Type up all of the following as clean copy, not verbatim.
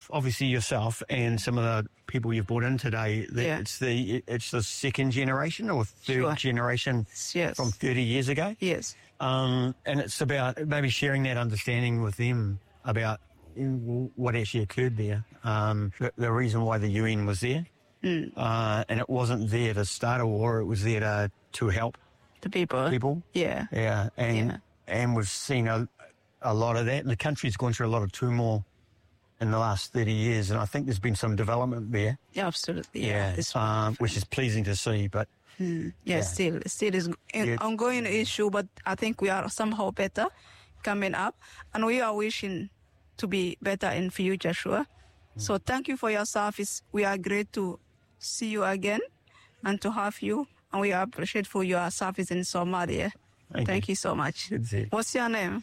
obviously yourself and some of the people you've brought in today, it's the second generation or third generation from 30 years ago. Yes. And it's about maybe sharing that understanding with them about what actually occurred there, the reason why the UN was there. And it wasn't there to start a war, it was there to help the people. Yeah. And we've seen a lot of that. And the country's gone through a lot of turmoil in the last 30 years, and I think there's been some development there. Yeah, absolutely. Which is pleasing to see. But still is an ongoing issue, but I think we are somehow better coming up, and we are wishing to be better in future, sure. So thank you for your service. We are great to see you again and to have you, and we appreciate for your service in Somalia. Thank you so much. What's your name?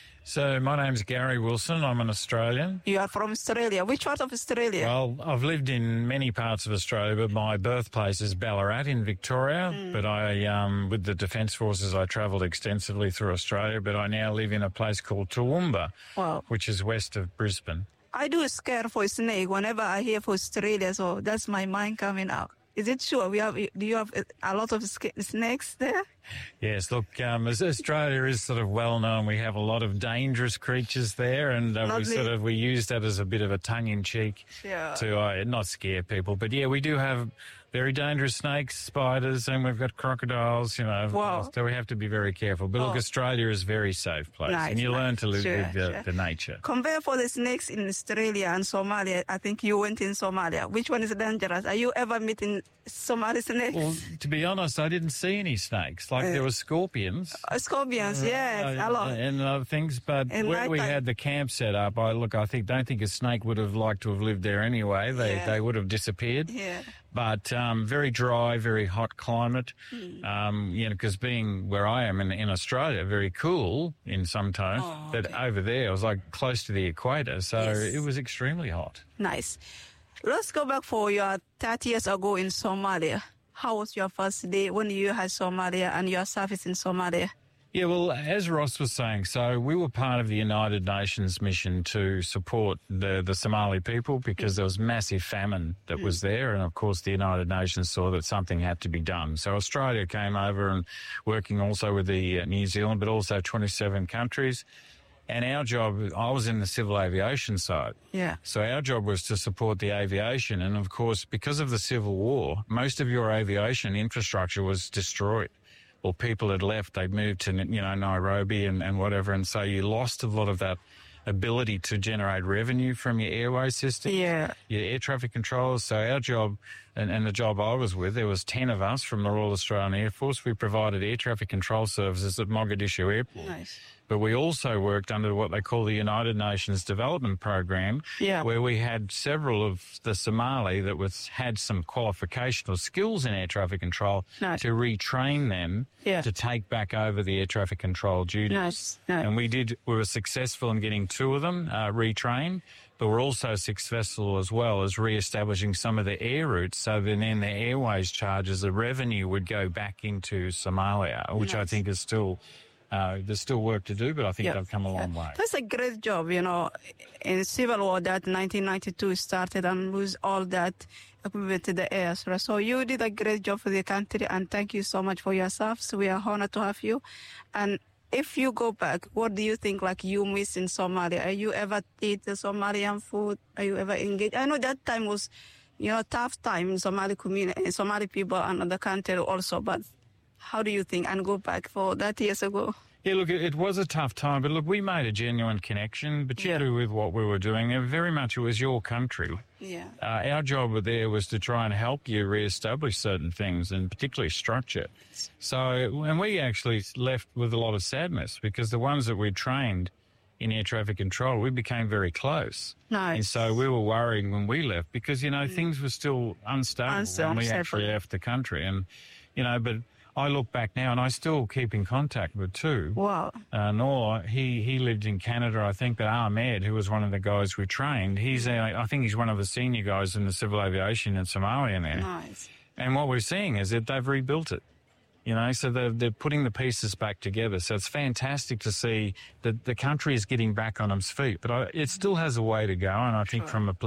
So my name's Gary Wilson. I'm an Australian. You are from Australia. Which part of Australia? Well, I've lived in many parts of Australia, but my birthplace is Ballarat in Victoria. But with the Defence Forces, I travelled extensively through Australia, but I now live in a place called Toowoomba, which is west of Brisbane. I do scare for snake whenever I hear for Australia, so that's my mind coming out. Is it sure? Do you have a lot of snakes there? Yes, look, as Australia is sort of well known, we have a lot of dangerous creatures there, and we use that as a bit of a tongue-in-cheek to not scare people. But yeah, we do have very dangerous snakes, spiders, and we've got crocodiles, so we have to be very careful. But look, Australia is a very safe place, and you learn to live with the nature. Compare for the snakes in Australia and Somalia. I think you went in Somalia. Which one is dangerous? Are you ever meeting Somali snakes? Well, to be honest, I didn't see any snakes. Like there were scorpions. Scorpions, yes, a lot. And other things, but where we had the camp set up, don't think a snake would have liked to have lived there anyway. They would have disappeared. Yeah. But very dry, very hot climate. Because being where I am in Australia, very cool in some times. But over there, it was like close to the equator, so it was extremely hot. Nice. Let's go back for your 30 years ago in Somalia. How was your first day when you had Somalia and your service in Somalia? Yeah, well, as Ross was saying, so we were part of the United Nations mission to support the Somali people because there was massive famine that was there. And, of course, the United Nations saw that something had to be done. So Australia came over and working also with the New Zealand, but also 27 countries. And our job, I was in the civil aviation side. Yeah. So our job was to support the aviation. And, of course, because of the Civil War, most of your aviation infrastructure was destroyed. Or people had left, they'd moved to, Nairobi and whatever. And so you lost a lot of that ability to generate revenue from your airway system, your air traffic controllers. So our job, and the job I was with, there was 10 of us from the Royal Australian Air Force. We provided air traffic control services at Mogadishu Airport. Nice. But we also worked under what they call the United Nations Development Program, where we had several of the Somali that had some qualification or skills in air traffic control to retrain them to take back over the air traffic control duties. And we were successful in getting 2 of them retrained, but we're also successful as well as re-establishing some of the air routes so that then the airways charges, the revenue would go back into Somalia, which I think is still... there's still work to do, but I think they've come a long way. That's a great job, In Civil War that 1992 started and lose all that equipment to the air. So you did a great job for the country, and thank you so much for yourself. So we are honored to have you. And if you go back, what do you think you miss in Somalia? Are you ever eat the Somalian food? Are you ever engaged? I know that time was, tough time in Somali community, Somali people and other country also, but how do you think, and go back for that years ago? Yeah, look, it was a tough time, but look, we made a genuine connection, particularly with what we were doing. And very much it was your country. Yeah. Our job there was to try and help you re-establish certain things, and particularly structure. So, and we actually left with a lot of sadness because the ones that we trained in air traffic control, we became very close. Nice. And so we were worried when we left because, things were still unstable when we actually left the country. And, but I look back now and I still keep in contact with 2. Wow. Noor, he lived in Canada, I think, but Ahmed, who was one of the guys we trained, I think he's one of the senior guys in the civil aviation in Somalia now. Nice. And what we're seeing is that they've rebuilt it. So they're putting the pieces back together. So it's fantastic to see that the country is getting back on its feet. But it still has a way to go, and I think from a